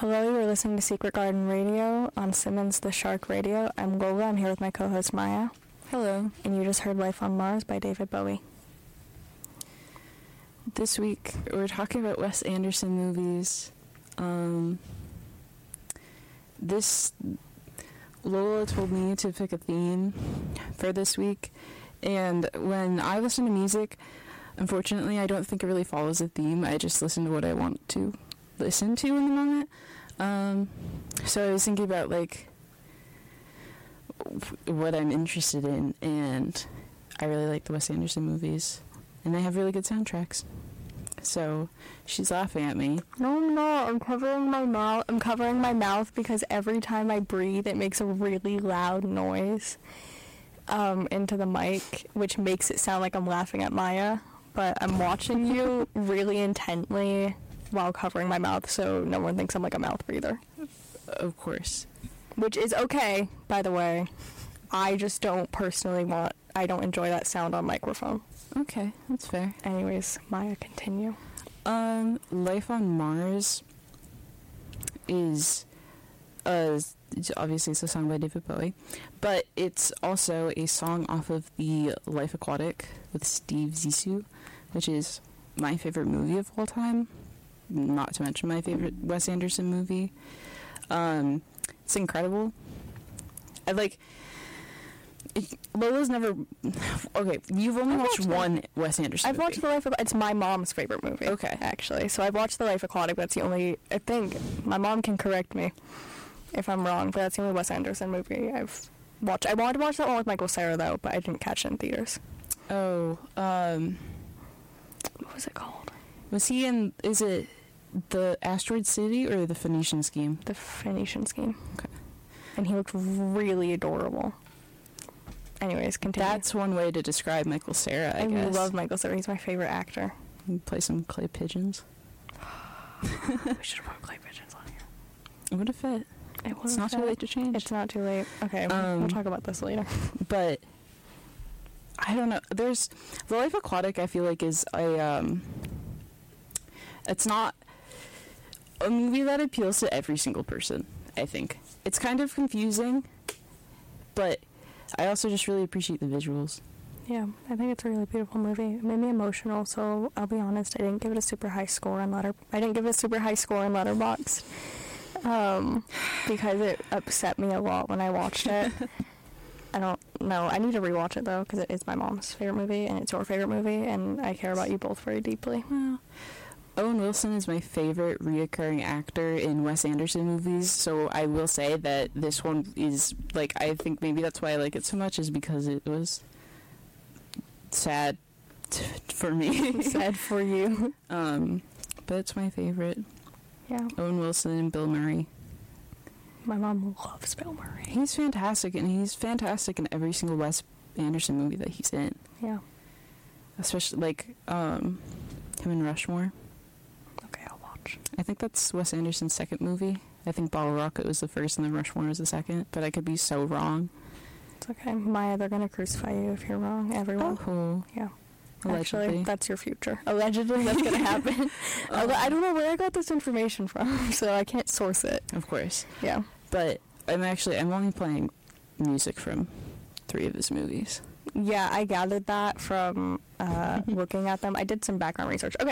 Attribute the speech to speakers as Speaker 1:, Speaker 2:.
Speaker 1: Hello, you're listening to Secret Garden Radio on Simmons the Shark Radio. I'm Lola. I'm here with my co-host Maya.
Speaker 2: Hello.
Speaker 1: And you just heard Life on Mars by David Bowie.
Speaker 2: This week, we're talking about Wes Anderson movies. Lola told me to pick a theme for this week, and when I listen to music, unfortunately, I don't think it really follows a theme. I just listen to what I want to listen to in the moment. So I was thinking about, like, what I'm interested in, and I really like the Wes Anderson movies, and they have really good soundtracks. So she's laughing at me.
Speaker 1: No, I'm not. I'm covering my mouth. I'm covering my mouth because every time I breathe, it makes a really loud noise into the mic, which makes it sound like I'm laughing at Maya. But I'm watching you really intently while covering my mouth, so no one thinks I'm like a mouth breather.
Speaker 2: Of course.
Speaker 1: Which is okay, by the way. I just don't I don't enjoy that sound on microphone.
Speaker 2: Okay, that's fair.
Speaker 1: Anyways, Maya, continue.
Speaker 2: Life on Mars is obviously it's a song by David Bowie, but it's also a song off of the Life Aquatic with Steve Zissou, which is my favorite movie of all time, not to mention my favorite Wes Anderson movie. It's incredible. Lola's never... Okay, you've only watched one Wes Anderson movie.
Speaker 1: I've watched The Life Aquatic. It's my mom's favorite movie.
Speaker 2: Okay.
Speaker 1: Actually. So I've watched The Life Aquatic. That's the only... I think my mom can correct me if I'm wrong, but that's the only Wes Anderson movie I've watched. I wanted to watch that one with Michael Cera, though, but I didn't catch it in theaters.
Speaker 2: Oh,
Speaker 1: What was it called?
Speaker 2: Was he in... Is it the Asteroid City or the Phoenician Scheme?
Speaker 1: The Phoenician Scheme.
Speaker 2: Okay.
Speaker 1: And he looked really adorable. Anyways, continue.
Speaker 2: That's one way to describe Michael Cera, I guess.
Speaker 1: I love Michael Cera. He's my favorite actor.
Speaker 2: You play some clay pigeons.
Speaker 1: We should have put clay pigeons on here.
Speaker 2: It would have fit. It's not too late to change.
Speaker 1: It's not too late. Okay, we'll talk about this later.
Speaker 2: But I don't know. There's The Life Aquatic. I feel like is it's not a movie that appeals to every single person. I think it's kind of confusing, but I also just really appreciate the visuals.
Speaker 1: Yeah, I think it's a really beautiful movie. It made me emotional, so I'll be honest, I didn't give it a super high score on Letterboxd. Because it upset me a lot when I watched it. I don't know. I need to rewatch it, though, because it is my mom's favorite movie, and it's your favorite movie, and I care about you both very deeply.
Speaker 2: Well, Owen Wilson is my favorite reoccurring actor in Wes Anderson movies, so I will say that this one is, like, I think maybe that's why I like it so much, is because it was sad for me.
Speaker 1: Sad for you.
Speaker 2: But it's my favorite.
Speaker 1: Yeah.
Speaker 2: Owen Wilson and Bill Murray.
Speaker 1: My mom loves Bill Murray.
Speaker 2: He's fantastic, and he's fantastic in every single Wes Anderson movie that he's in.
Speaker 1: Yeah.
Speaker 2: Especially, like, him in Rushmore.
Speaker 1: Okay, I'll watch.
Speaker 2: I think that's Wes Anderson's second movie. I think Bottle Rocket was the first, and then Rushmore was the second, but I could be so wrong.
Speaker 1: It's okay. Maya, they're gonna crucify you if you're wrong. Everyone.
Speaker 2: Oh.
Speaker 1: Yeah.
Speaker 2: Allegedly.
Speaker 1: Actually, that's your future. Allegedly, that's going to happen. I don't know where I got this information from, so I can't source it.
Speaker 2: Of course.
Speaker 1: Yeah.
Speaker 2: But I'm only playing music from 3 of his movies.
Speaker 1: Yeah, I gathered that from looking at them. I did some background research. Okay.